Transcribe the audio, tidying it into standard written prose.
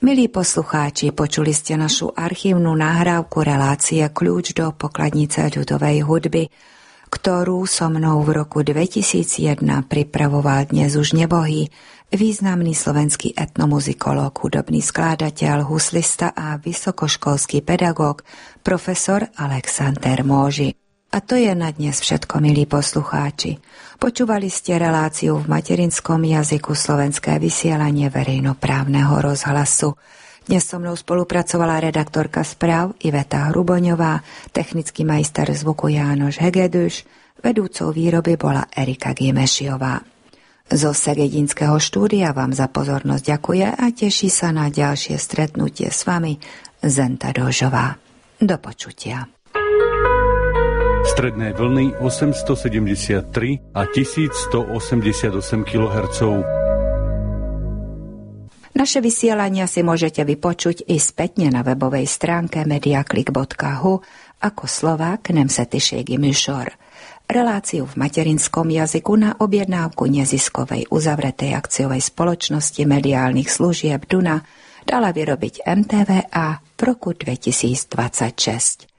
Milí poslucháči, počuli ste našu archívnu nahrávku relácie Kľúč do pokladnice ľudovej hudby, ktorú so mnou v roku 2001 pripravoval dnes už nebohý, významný slovenský etnomuzikológ, hudobný skladateľ, huslista a vysokoškolský pedagóg, profesor Alexander Móži. A to je na dnes všetko, milí poslucháči. Počúvali ste reláciu v materinskom jazyku Slovenské vysielanie verejnoprávneho rozhlasu. Dnes so mnou spolupracovala redaktorka správ Iveta Hruboňová, technický majster zvuku Jánoš Hegedúš, vedúcou výroby bola Erika Gimešiová. Zo Segedinského štúdia vám za pozornosť ďakuje a teší sa na ďalšie stretnutie s vami Zenta Dožová. Do počutia. Stredné vlny 873 a 1188 kHz. Naše vysielania si môžete vypočuť i spätne na webovej stránke mediaclick.hu ako Slovák Nemzetiségi műsor. Reláciu v materinskom jazyku na objednávku neziskovej uzavretej akciovej spoločnosti mediálnych služieb Duna dala vyrobiť MTVA v roku 2026.